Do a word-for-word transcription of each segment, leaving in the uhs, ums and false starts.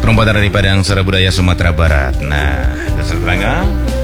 Perombakan dari Padang Sara Budaya Sumatera Barat. Nah, dasar terangga.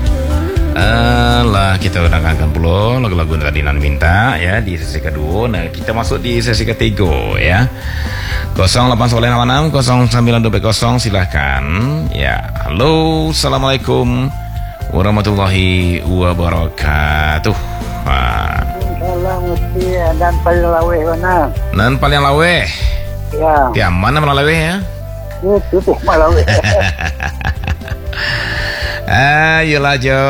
Alah, kita udah akan pulau lagu-lagu yang tadi nan minta ya di sesi kedua. Nah, kita masuk di sesi ketiga ya. nol delapan satu enam enam nol sembilan dua nol silahkan ya. Halo, assalamualaikum warahmatullahi wabarakatuh. Wah. Salam dan paling lawe mana? Nan paling lawe. Ya. Tiap mana malah lawe ya? Itu tuh malah lawe. Ayolah Jo.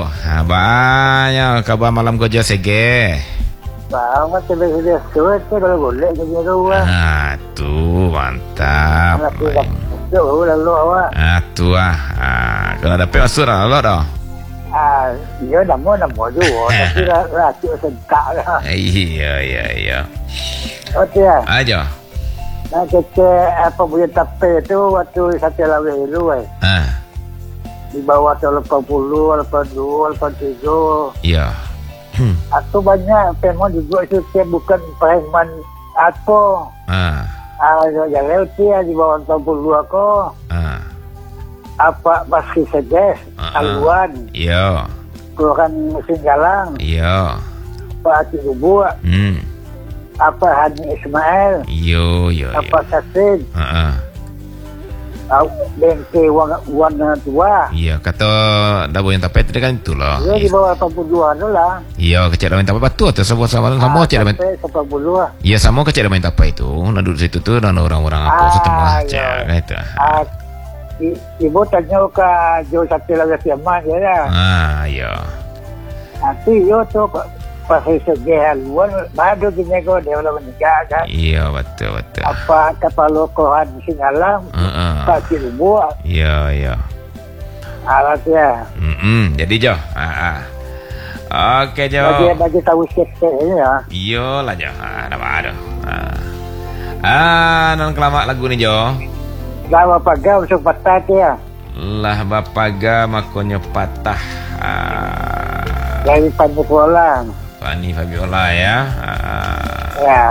Banyak kabar malam kerja sege. Banget sudah sudah kalau boleh kerja dua. Ah, tuh mantap. Tuh lalu awak. Ah, tuh ah. ah. Kalau ada masuk lah lo dah. Ah, dia dah mau dah mau juga. Tapi rasa sedap lah. Iya iya iya. Okey ya. Aja. Nah, kita apa boleh tape tu waktu satu lawe dulu eh. Ah. Di bawah tahun lapan puluh, lapan dua, lapan tiga. Iya. Atau banyak pemon juga itu dia bukan preman apa. Ah. Ah, yang lewat dia di bawah tahun puluh aku. Ah. Apa Baski Sedes, Ah, ah. Aluan, Iya. Kelurahan Mesin Galang, Iya. Pak Ati Lubua, Hmm. apa Hani Ismail, Yo yo. apa Sasid, Ah. ah, Bengke Wan Wana Tua. Iya, kata dabo yang tapet tadi kan itulah. Dia di bawah delapan puluh dua tu lah. Iya, kecil main tapet betul tu sama sama sama kecil main. delapan puluh dua. Iya, sama kecil main tapet itu. Nak duduk situ tu dan orang-orang apa Ah, setengah iya. aja kan itu. Ah, i- Ibu tanya ke Jo satu lagi Tiaman je lah. Ah, iya. Nanti yo tu pasal segi haluan, baru kita kau dia orang menikah kan. Iya, betul betul. Apa kepala kohan Singalang, Ah, ah. Pak Lubua. Iya, iya. Alat ya. Hmm, jadi Jo. Ah, ah. Okey Jo. Bagi bagi tahu sikit ini ya. Iya lah Jo. Ah, dah ada. Ah. Ah, non kelamak lagu ni Jo. Lama pagam masuk patah dia. Lah bapaga makonyo patah. Ah. Dari Panjekuala. Fani Fabiola ya. Ah. Ya.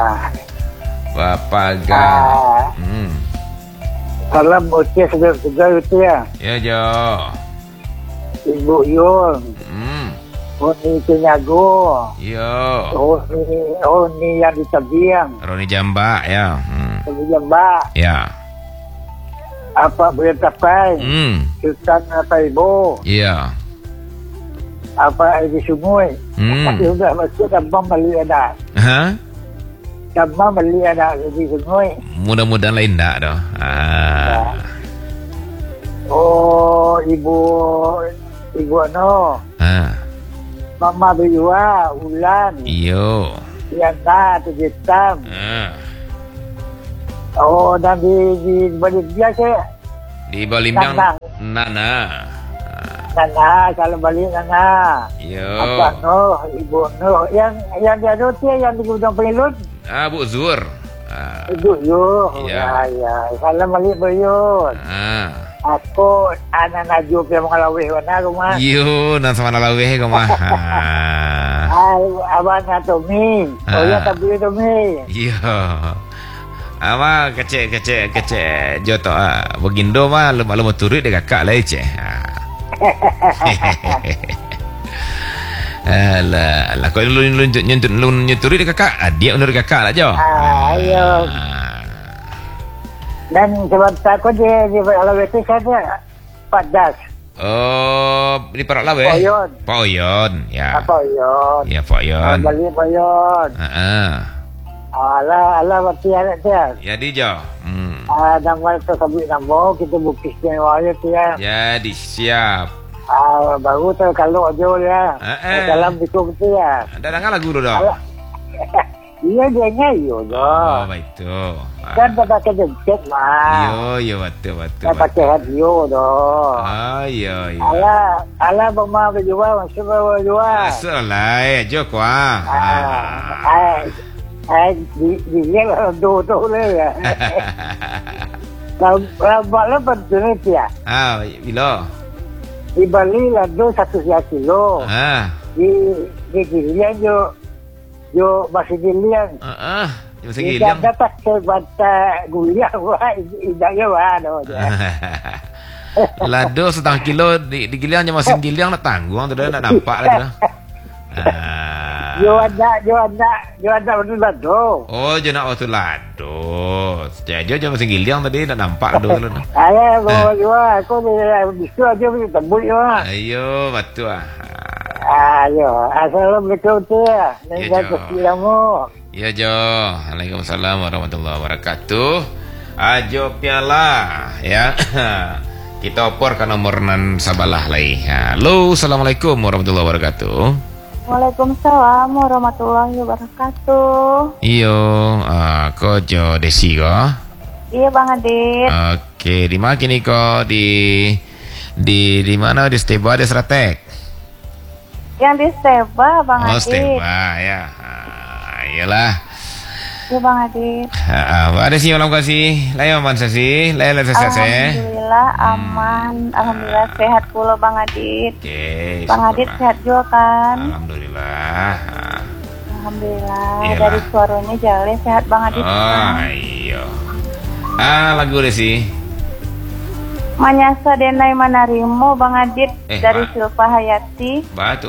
Bapaga. Ah. Hmm. Salam utia segera itu ya. Ya Jo. Ibu Yul. Hmm. Oni Kinyago. Yo. Oni Oni yang di Tabiang. Roni Jamba ya. Hmm. Kemudian Mbak. Ya. Apa boleh tapai? Hmm. Sultan apa Ibu? Iya. Apa Ibu Sumui? Hmm. Tapi sudah masuk tambah beli ada. Ha? Tambah beli ada Ibu Sumui. Mudah-mudahan lain tak dah. Ah. Oh, Ibu Ibu ano? Ah. Mama Biyua, Ulan, Iyo. Yana, Tujitam. Ah. Oh, dan di di balik dia ke Di Balimbang. Nana. Nana. Nana, kalau balik Nana. Yo. Apa no, Ibu no, yang yang dia tu dia yang di gudang pelun. Ah, Bu Zur. Ah. Ibu yo. Ya. Ya, ya. Salam balik Bayun. Ah. Aku anak najub yang mengalami mana rumah. Yo, nan sama laweh kau mah. Ah. Ah, abang Tommy. Oh ya, Ah. tapi Tommy. Yo. Ama kecek kecek kecek joto ah. Begindo mah lu malu turut dia kakak lah ce. Alah, alah kau lu lu nyentut lu nyenturi dia kakak. Ah, dia undur kakak lah Jo. Ah, ayo. Dan sebentar kau dia di kalau itu saya padas. Oh, di Parak Lawe. Poyon. Poyon, ya. Apa yon? Ya, Poyon. Balik Poyon. Heeh. Ala ala berarti anak dia. Ya di Jo. Hmm. Ah, nama itu sabit nama kita bukis dia wajah dia. Jadi siap. Ah, baru tu kalau aja ya. Eh, eh. Dalam biku betul ya. Ada dengar lagu tu dah. Ala. Iya dia nyayo jo. Oh, baik tu. Kan tak pakai jengket mah. Yo, yo betul betul. Tak pakai radio doh. Ah, yo yo. Ala ala bama berjual masuk berjual. Asalai, Jo kuah. Ah, ah, ah, di di dia do do le ya. Kalau kalau betul dia. Ah, bila? Di Bali lah do satu kilo. Ah. Di di dia jo jo masih dilian. Ah, ah. Masih giliang. Tidak dapat sebata guliang wah idanya wah do. Lado setengah kilo di, di giliang masih giliang nak tanggung tu dah nak nampak lagi dah. Ah. Yo ada, yo ada, yo ada betul lado. Oh, je nak waktu lado. Jadi je masih giliang tadi nak nampak lado tu. Ayah, bawa yo aku ni bisu aja ni tembul yo. Ayo, betul ah. Ayo, assalamualaikum tu. Nanti Ya, Jo. kesilamu. Ya Jo, Waalaikumsalam warahmatullahi wabarakatuh. Ajo piala ya. Kita opor ke nomor nan sabalah lagi. Halo, assalamualaikum warahmatullahi wabarakatuh. Waalaikumsalam warahmatullahi wabarakatuh. Iyo, uh, ko Jo Desi ko. Iya Bang Adit. Oke, di mana kini ko di di di mana di Steba di Sratek? Yang di Steba Bang Oh, Adit. Steba ya. Ah, iyalah. Iya Bang Adit. Ah, uh, ada sih malam kasih. Lain aman sih. Lain lain sehat sih. Alhamdulillah aman. Alhamdulillah sehat pula Bang Adit. Oke. Bang Adit sehat juga kan? Alhamdulillah. Ah. Alhamdulillah. Iyalah. Dari suaranya jale sehat Bang Adit. Oh, iya. Ah, lagu deh sih. Manyasa Denai Manarimo Bang Adit Eh, dari Ma. Silva Hayati. Batu.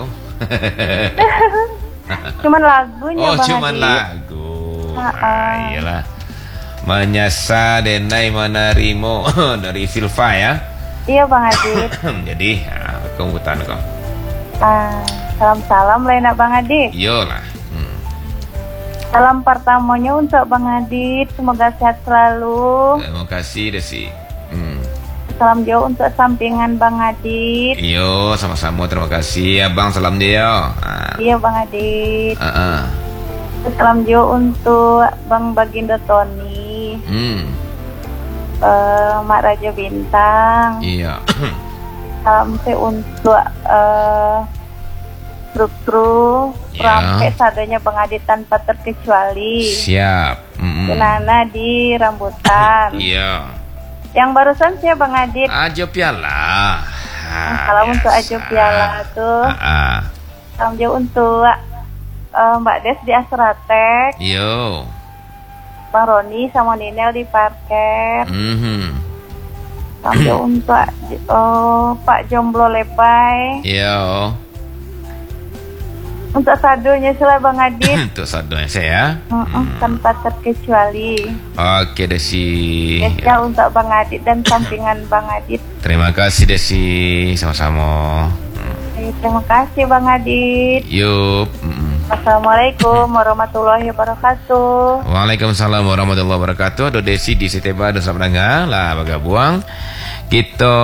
Cuman lagunya Oh, Bang cuman Adit. lagu. Ah, Ah, ah. iyalah. Menyasa Denai Manarimo dari Silva ya. Iya Bang Adit. Jadi, ah, keunggutan kau. Ah, salam-salam Lena Bang Adit. Iyalah. Hmm. Salam pertamanya untuk Bang Adit, semoga sehat selalu. Terima kasih Desi. Hmm. Salam jauh untuk sampingan Bang Adit. Iyo, sama-sama terima kasih Abang, salam dia. Ah. Iya Bang Adit. Ah, ah. Salam jauh untuk Bang Bagindo Tony, Hmm. eh, Mak Raja Bintang. Iya. Salam teh untuk eh, kru-kru Ya. sampai sadanya Bang Adit tanpa terkecuali. Siap. Mm-mm. Nana di rambutan. Iya. Yang barusan saya Bang Adit. Ajo piala. Ah, Salam untuk biasa. Ajo Piala tuh. Ah, ah. Salam jauh untuk eh, Mbak Des di Asratek, Yo. Bang Roni sama Ninel di parket. Mhm. Salam jauh untuk eh, Pak Jomblo Lepai. Yo. Untuk sadunya sila Bang Adit. Untuk sadonya saya. Mm-mm, tanpa terkecuali. Oke Desi. Spesial untuk Bang Adit dan sampingan Bang Adit. Terima kasih Desi. Sama-sama. Eh, Terima kasih Bang Adit. Yup. Mm. Assalamualaikum warahmatullahi wabarakatuh. Waalaikumsalam warahmatullahi wabarakatuh. Ada Desi di Seteba, ada Sabdanga lah bergabung. Kita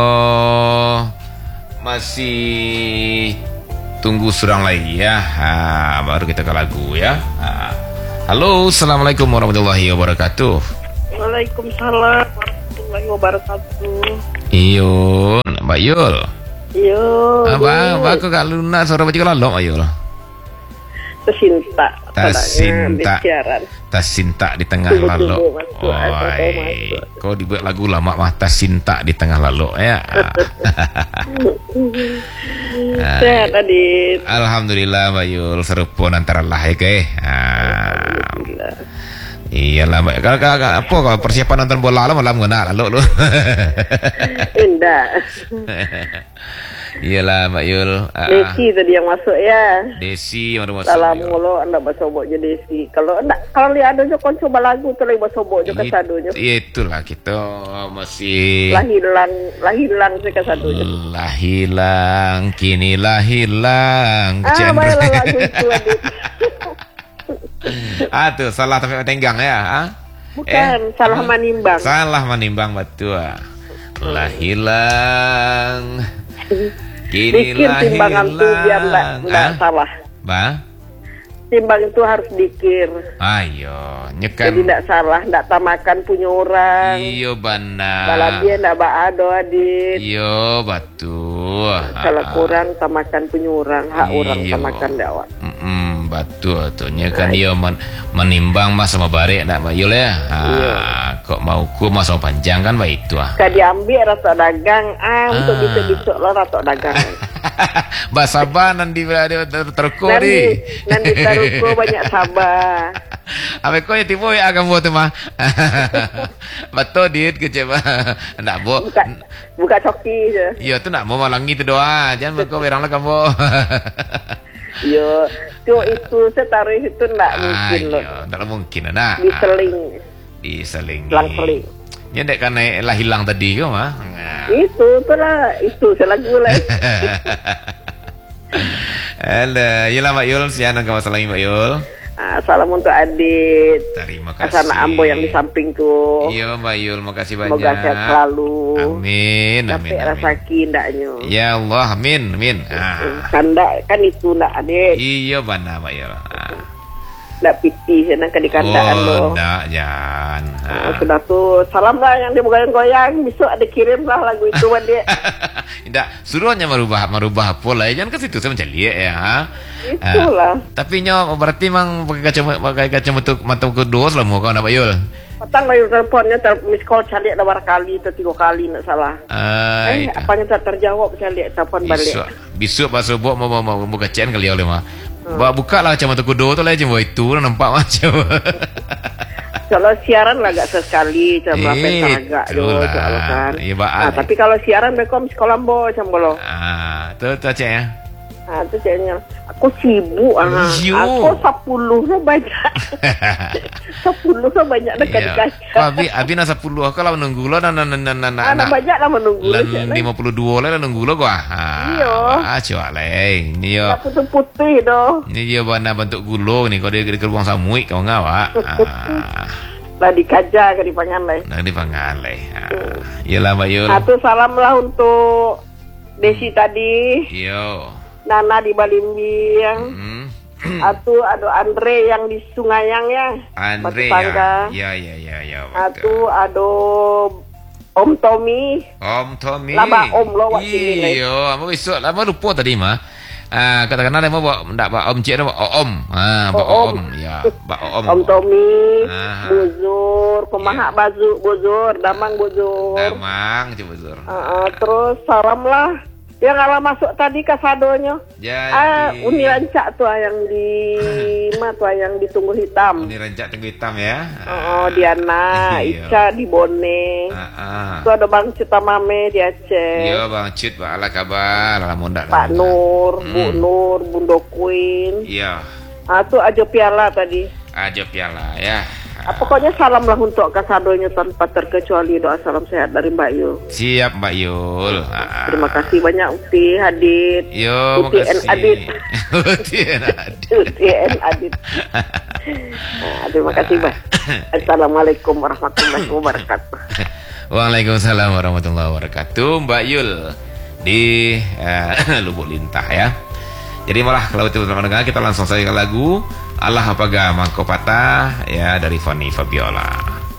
masih tunggu surang lagi ya. Ha, baru kita ke lagu ya. Ha. Halo, assalamualaikum warahmatullahi wabarakatuh. Waalaikumsalam warahmatullahi wabarakatuh. Iyo, Mbak Yul. Yo, Apa, apa kau kalau nak suara baca kalau Mbak Yul? tercinta. Tercinta. Tercinta di tengah lalu. Tunggu-tunggu, masuk, asal kau Oi, masuk. kau dibuat lagu lama mah Tercinta di tengah lalu ya. Sehat Adit. Alhamdulillah Mbak Yul, serupun antara lah ya ke. Alhamdulillah. Iyalah Mbak. Kalau kalau- kalau- apa kalau persiapan nonton bola lah malam kena lalu lu. Indah. Iyalah Mbak Yul. Ah, ah. Desi tadi yang masuk ya. Desi baru masuk. Salam Yul. mulu anda bersobok je Desi. Kalau anda kalau lihat ada je kon coba lagu tu lagi bersobok je It- kasadunya. Itulah kita masih Lah hilang, lah hilang saya kasadunya. lah hilang, kini lah hilang. Ah, Genre. baiklah lagu itu Adit. Ah tuh salah tapi tenggang ya. Ah? Bukan, salah menimbang. Salah menimbang betul. Lah hilang. Kini Dikir lah timbangan tu biar tak hilang. Ah? salah. Ba? Timbang itu harus dikir. Ayo, Jadi nyekan. tidak salah, tidak tamakan punya orang. Iyo benar. Kalau dia tidak baado Adit. Iyo betul. Kalau kurang tamakan punya orang, hak orang Iyo. tamakan dakwah. Mm-mm, betul tuh. Nyekan dia men- menimbang mas sama barek nak Mbak Yul ya. Ah, kok mau ku mas sama panjang kan baik itu ah. Kau diambil rasa dagang, ah untuk Ah. bisa-bisa lah rasa dagang. Bahasa apa nanti berada ter- terko Nanti, di. nanti taruhku banyak sabar. Apa kau yang tipu ya kamu tu mah? Betul dit kecewa. Nak bo. Buka buka coki je. Iya tu nak mau malangi tu doa. Jangan kau berang lah kamu. Yo, tu itu setaruh itu ndak mungkin loh. Iya, tak mungkin ada. Diseling. Diseling. Selang-seling. Ya dek kan lah hilang tadi kau mah. Itu tu lah, itu selagu lah. Alah, yelah Mbak Yul, siapa nama masalah Mbak Yul? Ah, salam untuk Adit. Terima kasih. Anak Ambo yang di sampingku. Iya Mbak Yul, makasih banyak. Semoga sehat selalu. Amin, amin, sampai amin. rasaki ndaknya. Ya Allah, amin, amin. Ah. Kan ndak, kan itu ndak Adit. Iya benar Mbak Yul. Ah. Ndak pitih senang ke di kandaan Oh, lo. ndak jangan. Ah, sudah tuh, salam lah yang dia goyang-goyang. Besok ada kirim lah lagu itu buat dia. Tidak, suruhnya merubah merubah pola ya, jangan ke situ saya mencari ya. Itulah. Ah, tapi nyo berarti mang pakai kacamata pakai kacamata mata kedua selama kau nak Mbak Yul. Petang bayu teleponnya ter miss call cari ada berapa kali atau tiga kali nak salah. Ah, eh, itu. apanya tak terjawab cari telepon balik. Besok, besok pas subuh mau mau mau buka cian kali oleh mah. Hmm. Buka lah kacamata kedua tu lah je itu nampak macam. Kalau siaran lah agak sesekali cuma Eh, pentar agak betul doh lah. kalau kan. Iya, Pak. Nah, tapi kalau siaran bekom sekolah bo macam bolo. Ah, tu tu cek ya. Ah, tu caknya aku sibuk ah. Yo. Aku sepuluh lah banyak. sepuluh lah banyak dekat Iya. kaca. Kau abi abi nak sepuluh kau lah menunggu lo dan dan dan dan dan Anak banyak lah menunggu. lan lima puluh dua lah nunggu lo gua. Iya. Ah, coba leh. Ini yo. Putih-putih doh. Ini dia warna bentuk gulung ni. Kau dia di gerbang samuik kau ngawak. Ah. Lah dikaja ke di pangan lah. Nah, di pangan leh. Ah. Iyalah Mbak Yul. Satu salam lah untuk Desi tadi, Yo. Nana di Balimbing, Hmm. Atu ada Andre yang di Sungayang ya, Andre Batu ya. Tangga. Ya ya ya ya. Atu ada Om Tommy, Om Tommy. Lama Om lo waktu ini. Iya, mau besok lama lupa tadi mah. Ah, katakanlah dia mau bawa ndak bawa Om Cik dia bawa Om. Ah, bawa Oh, Om. Om. Ya, bawa Om. Om Tommy, Ah. Buzur, Ya. Pemahak Bazu, Buzur, Damang Buzur. Damang coba Zur. Ah, ah, terus salam lah. Yang ala masuk tadi ke sadonya. Jadi. Ah, Uni Rancak tuh ah, yang di mana tuh ah, yang ditunggu hitam. Ini rancak tunggu hitam ya. Oh, Diana, Iya. Ica di Bone. Ah, ah. Itu ada Bang Cita Mame di Aceh. Iya Bang Cut, Pak ala kabar, ala mondak. Pak Nur, Bu Hmm. Nur, Bundo Queen. Iya, Ah, tuh aja piala tadi. aja piala ya. Ah, pokoknya salam lah untuk kasadonya tanpa terkecuali doa salam sehat dari Mbak Yu. Siap Mbak Yul. Ah. Terima kasih banyak Uti Hadid. Yo, Uti and makasih. Adit. Uti and Adit. Uti and Adit. Nah, terima kasih Mbak. Assalamualaikum warahmatullahi wabarakatuh. Waalaikumsalam warahmatullahi wabarakatuh. Mbak Yul di eh, Lubuk Lintah ya. Jadi malah kalau teman-teman dengar kita langsung saja ke lagu Allah Apagah Mangko Patah ya dari Fanny Fabiola.